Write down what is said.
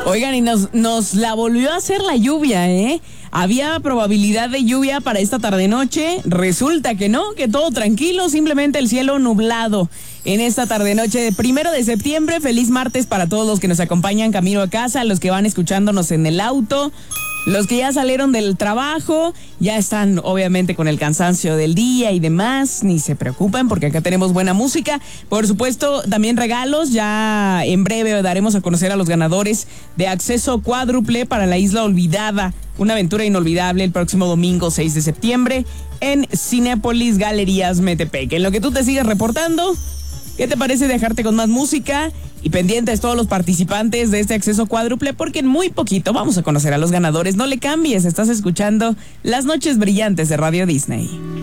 Oigan, y nos la volvió a hacer la lluvia, ¿eh? Había probabilidad de lluvia para esta tarde-noche. Resulta que no, que todo tranquilo, simplemente el cielo nublado en esta tarde-noche de 1 de septiembre. Feliz martes para todos los que nos acompañan camino a casa, los que van escuchándonos en el auto, los que ya salieron del trabajo, ya están obviamente con el cansancio del día y demás. Ni se preocupen porque acá tenemos buena música. Por supuesto, también regalos. Ya en breve daremos a conocer a los ganadores de acceso cuádruple para la Isla Olvidada. Una aventura inolvidable el próximo domingo 6 de septiembre en Cinépolis Galerías Metepec. En lo que tú te sigues reportando, ¿qué te parece dejarte con más música? Y pendientes todos los participantes de este acceso cuádruple, porque en muy poquito vamos a conocer a los ganadores. No le cambies, estás escuchando Las Noches Brillantes de Radio Disney.